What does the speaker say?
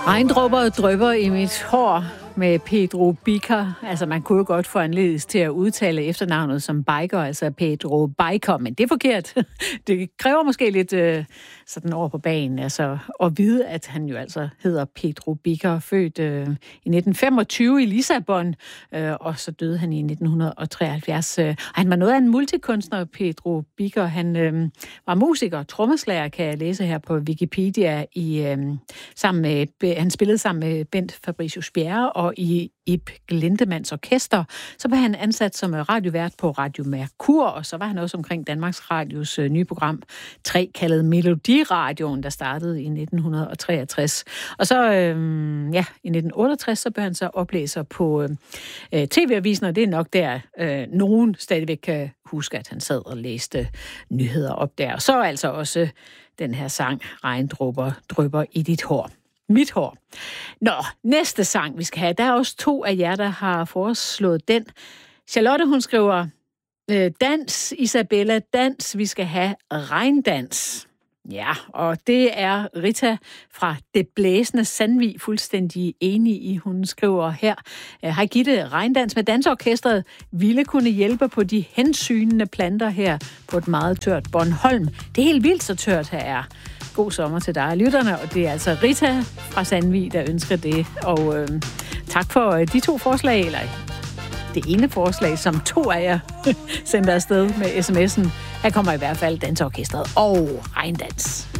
Regndråber drypper i mit hår med Pedro Biker. Altså, man kunne jo godt få anledning til at udtale efternavnet som Biker, altså Pedro Biker, men det er forkert. Det kræver måske lidt sådan over på banen, altså at vide, at han jo altså hedder Pedro Biker, født i 1925 i Lissabon, og så døde han i 1973. Han var noget af en multikunstner, Pedro Biker. Han var musiker, trommeslager, kan jeg læse her på Wikipedia, han spillede sammen med Bent Fabricius Bjerre, og i Ib Glindemanns orkester. Så var han ansat som radiovært på Radio Merkur, og så var han også omkring Danmarks Radios nye program 3, kaldet Melodiradioen, der startede i 1963. Og så, i 1968, så blev han så oplæser på TV-avisen, og det er nok der, nogen stadigvæk kan huske, at han sad og læste nyheder op der. Og så altså også den her sang, Regndråber drypper i dit hår. Mit hår. Nå, næste sang, vi skal have. Der er også 2 af jer, der har foreslået den. Charlotte, hun skriver, dans, Isabella, dans, vi skal have regndans. Ja, og det er Rita fra Det Blæsende Sandvig fuldstændig enig i. Hun skriver her, hej Gitte, regndans med dansorkestret ville kunne hjælpe på de hensynende planter her på et meget tørt Bornholm. Det er helt vildt så tørt her er. God sommer til dig, lytterne, og det er altså Rita fra Sandvig, der ønsker det. Og tak for de 2 forslag, eller det ene forslag, som 2 af jer sendte afsted med sms'en. Her kommer i hvert fald dansorkestret og regndans.